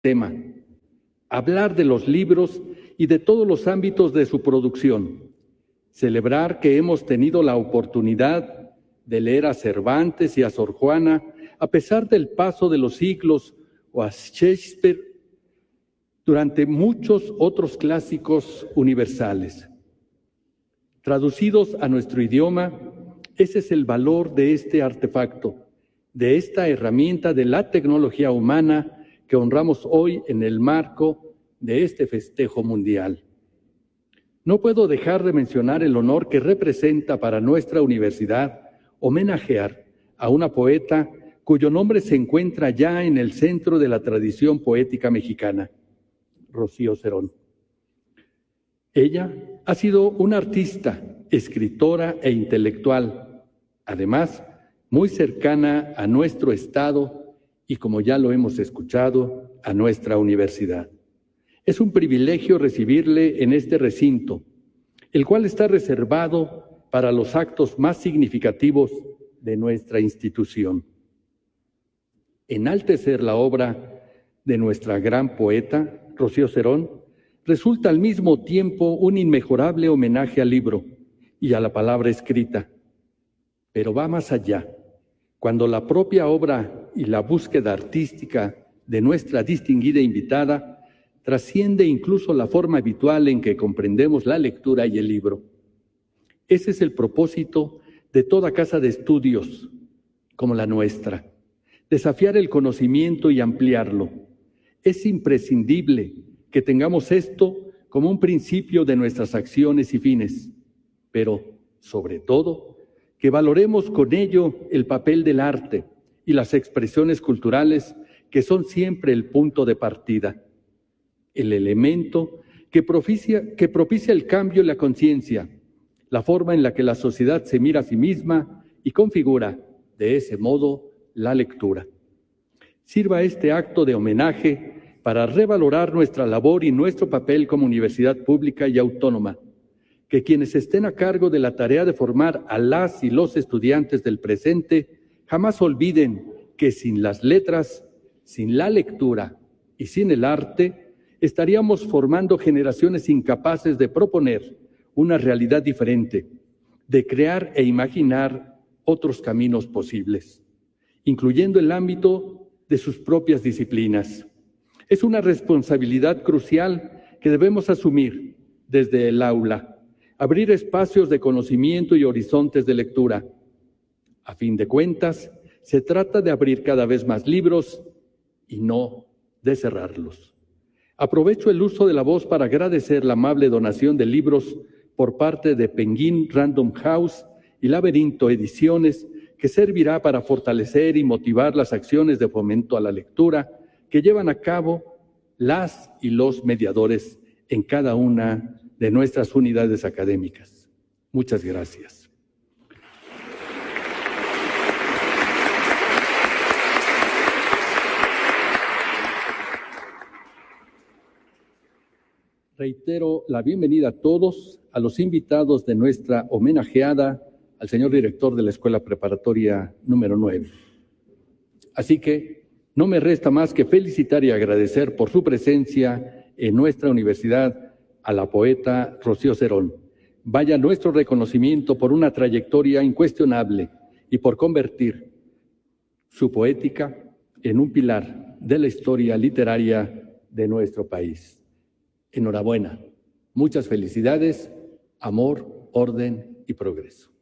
tema, hablar de los libros y de todos los ámbitos de su producción, celebrar que hemos tenido la oportunidad de leer a Cervantes y a Sor Juana a pesar del paso de los siglos, o a Shakespeare durante muchos otros clásicos universales. Traducidos a nuestro idioma, ese es el valor de este artefacto, de esta herramienta de la tecnología humana que honramos hoy en el marco de este festejo mundial. No puedo dejar de mencionar el honor que representa para nuestra universidad homenajear a una poeta cuyo nombre se encuentra ya en el centro de la tradición poética mexicana, Rocío Serón. Ella ha sido una artista, escritora e intelectual, además muy cercana a nuestro estado y, como ya lo hemos escuchado, a nuestra universidad. Es un privilegio recibirle en este recinto, el cual está reservado para los actos más significativos de nuestra institución. Enaltecer la obra de nuestra gran poeta, Rocío Serón, resulta al mismo tiempo un inmejorable homenaje al libro y a la palabra escrita, pero va más allá. Cuando la propia obra y la búsqueda artística de nuestra distinguida invitada trasciende incluso la forma habitual en que comprendemos la lectura y el libro. Ese es el propósito de toda casa de estudios como la nuestra, desafiar el conocimiento y ampliarlo. Es imprescindible que tengamos esto como un principio de nuestras acciones y fines, pero, sobre todo, que valoremos con ello el papel del arte y las expresiones culturales que son siempre el punto de partida, el elemento que propicia el cambio y la conciencia, la forma en la que la sociedad se mira a sí misma y configura, de ese modo, la lectura. Sirva este acto de homenaje para revalorar nuestra labor y nuestro papel como universidad pública y autónoma, que quienes estén a cargo de la tarea de formar a las y los estudiantes del presente jamás olviden que sin las letras, sin la lectura y sin el arte, estaríamos formando generaciones incapaces de proponer una realidad diferente, de crear e imaginar otros caminos posibles, incluyendo el ámbito de sus propias disciplinas. Es una responsabilidad crucial que debemos asumir desde el aula, abrir espacios de conocimiento y horizontes de lectura. A fin de cuentas, se trata de abrir cada vez más libros y no de cerrarlos. Aprovecho el uso de la voz para agradecer la amable donación de libros por parte de Penguin Random House y Laberinto Ediciones, que servirá para fortalecer y motivar las acciones de fomento a la lectura que llevan a cabo las y los mediadores en cada una de nuestras unidades académicas. Muchas gracias. Reitero la bienvenida a todos, a los invitados de nuestra homenajeada, al señor director de la Escuela Preparatoria número 9. Así que no me resta más que felicitar y agradecer por su presencia en nuestra universidad a la poeta Rocío Serón. Vaya nuestro reconocimiento por una trayectoria incuestionable y por convertir su poética en un pilar de la historia literaria de nuestro país. Enhorabuena, muchas felicidades, amor, orden y progreso.